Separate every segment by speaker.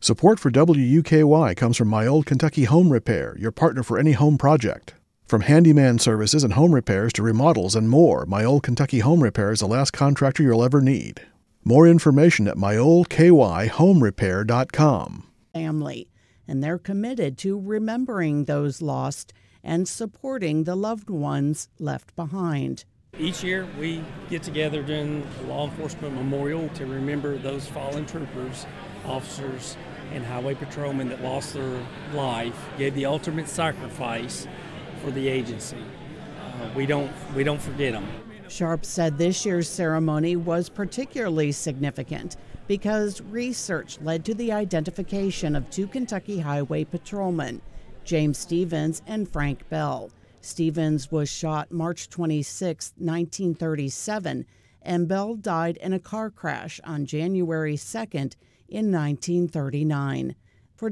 Speaker 1: Support for WUKY comes from My Old Kentucky Home Repair, your partner for any home project. From handyman services and home repairs to remodels and more, My Old Kentucky Home Repair is the last contractor you'll ever need. More information at myoldkyhomerepair.com.
Speaker 2: Family, and they're committed to remembering those lost and supporting the loved ones left behind.
Speaker 3: Each year we get together during the Law Enforcement Memorial to remember those fallen troopers, officers, and highway patrolmen that lost their life, gave the ultimate sacrifice for the agency. We don't forget them.
Speaker 2: Sharp said this year's ceremony was particularly significant because research led to the identification of two Kentucky highway patrolmen, James Stevens and Frank Bell. Stevens was shot March 26, 1937, and Bell died in a car crash on January 2nd in 1939. For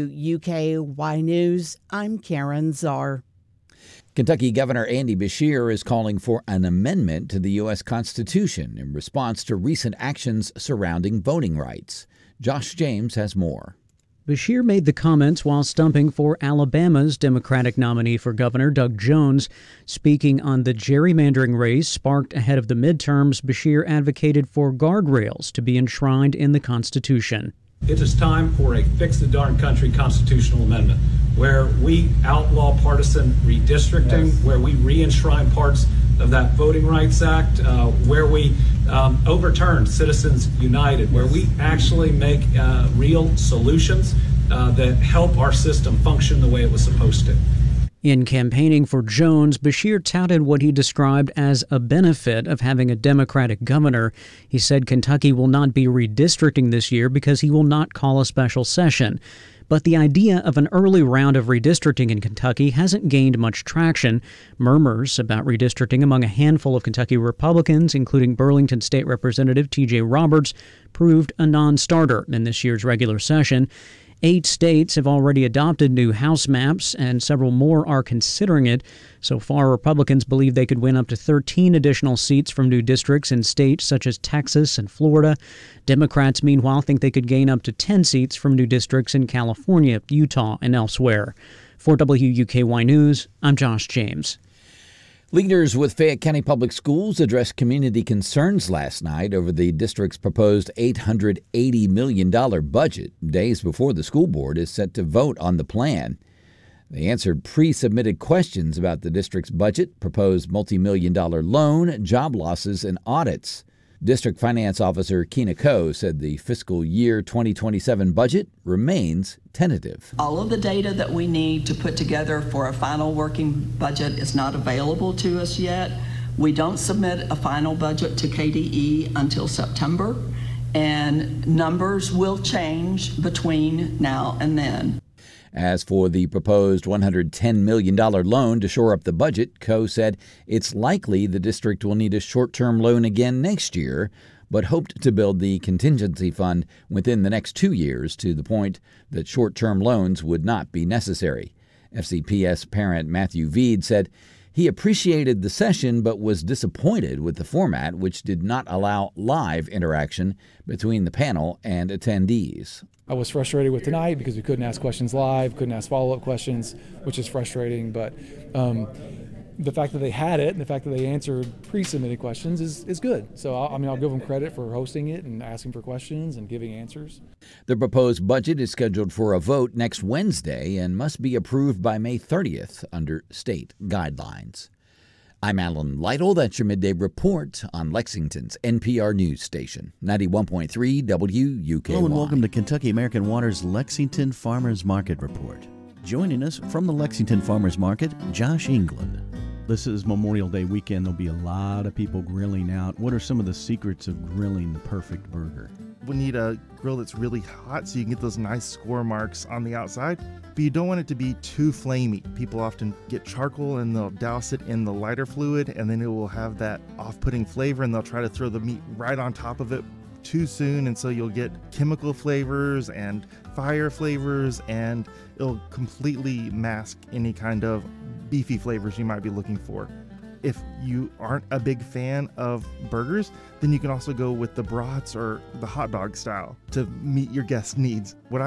Speaker 2: WUKY News, I'm Karen Czar.
Speaker 4: Kentucky Governor Andy Beshear is calling for an amendment to the U.S. Constitution in response to recent actions surrounding voting rights. Josh James has more.
Speaker 5: Beshear made the comments while stumping for Alabama's Democratic nominee for governor, Doug Jones. Speaking on the gerrymandering race sparked ahead of the midterms, Beshear advocated for guardrails to be enshrined in the Constitution.
Speaker 6: It is time for a fix the darn country constitutional amendment where we outlaw partisan redistricting, yes, where we re-enshrine parts of that Voting Rights Act, where we overturn Citizens United, where we actually make real solutions that help our system function the way it was supposed to.
Speaker 5: In campaigning for Jones, Beshear touted what he described as a benefit of having a Democratic governor. He said Kentucky will not be redistricting this year because he will not call a special session. But the idea of an early round of redistricting in Kentucky hasn't gained much traction. Murmurs about redistricting among a handful of Kentucky Republicans, including Burlington State Representative T.J. Roberts, proved a non-starter in this year's regular session. 8 states have already adopted new House maps, and several more are considering it. So far, Republicans believe they could win up to 13 additional seats from new districts in states such as Texas and Florida. Democrats, meanwhile, think they could gain up to 10 seats from new districts in California, Utah, and elsewhere. For WUKY News, I'm Josh James.
Speaker 4: Leaders with Fayette County Public Schools addressed community concerns last night over the district's proposed $880 million budget, days before the school board is set to vote on the plan. They answered pre-submitted questions about the district's budget, proposed multi-million-dollar loan, job losses, and audits. District Finance Officer Keena Coe said the fiscal year 2027 budget remains tentative.
Speaker 7: All of the data that we need to put together for a final working budget is not available to us yet. We don't submit a final budget to KDE until September, and numbers will change between now and then.
Speaker 4: As for the proposed $110 million loan to shore up the budget, Coe said it's likely the district will need a short-term loan again next year, but hoped to build the contingency fund within the next 2 years to the point that short-term loans would not be necessary. FCPS parent Matthew Veed said he appreciated the session but was disappointed with the format, which did not allow live interaction between the panel and attendees.
Speaker 8: I was frustrated with tonight because we couldn't ask questions live, couldn't ask follow-up questions, which is frustrating. But the fact that they had it and the fact that they answered pre-submitted questions is good. So, I'll give them credit for hosting it and asking for questions and giving answers.
Speaker 4: The proposed budget is scheduled for a vote next Wednesday and must be approved by May 30th under state guidelines. I'm Alan Lytle. That's your midday report on Lexington's NPR news station, 91.3 WUKY.
Speaker 9: Hello and welcome to Kentucky American Water's Lexington Farmers Market Report. Joining us from the Lexington Farmers Market, Josh England.
Speaker 10: This is Memorial Day weekend. There'll be a lot of people grilling out. What are some of the secrets of grilling the perfect burger?
Speaker 11: We need a grill that's really hot so you can get those nice score marks on the outside, but you don't want it to be too flamey. People often get charcoal and they'll douse it in the lighter fluid, and then it will have that off-putting flavor, and they'll try to throw the meat right on top of it too soon, and so you'll get chemical flavors and fire flavors, and it'll completely mask any kind of beefy flavors you might be looking for. If you aren't a big fan of burgers, then you can also go with the brats or the hot dog style to meet your guests' needs. What